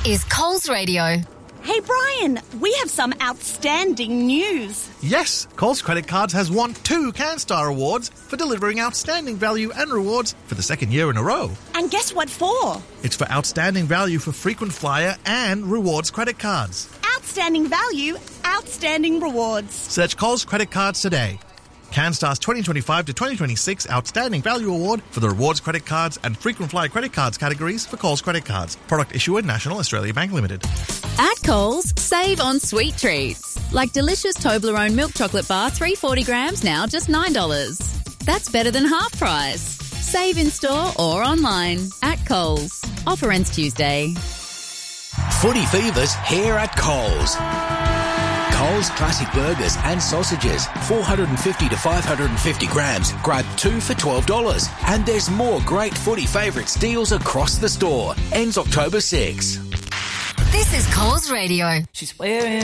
is Coles Radio. Hey, Brian, we have some outstanding news. Yes, Coles Credit Cards has won 2 CanStar Awards for delivering outstanding value and rewards for the second year in a row. And guess what for? It's for outstanding value for frequent flyer and rewards credit cards. Outstanding value, outstanding rewards. Search Coles Credit Cards today. CanStar's 2025 to 2026 Outstanding Value Award for the Rewards Credit Cards and Frequent Flyer Credit Cards categories for Coles Credit Cards. Product issuer National Australia Bank Limited. At Coles, save on sweet treats. Like delicious Toblerone milk chocolate bar, 340 grams, now just $9. That's better than half price. Save in store or online. At Coles. Offer ends Tuesday. Footy Fever's here at Coles. Coles Classic Burgers and Sausages, 450 to 550 grams. Grab 2 for $12. And there's more great footy favourites deals across the store. Ends October 6. This is Coles Radio. She's wearing